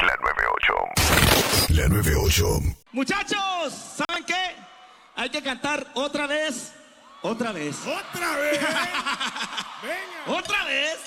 La 98. La 98. Muchachos, ¿saben qué? Hay que cantar otra vez. Otra vez. ¡Otra vez! ¡Venga! Otra vez.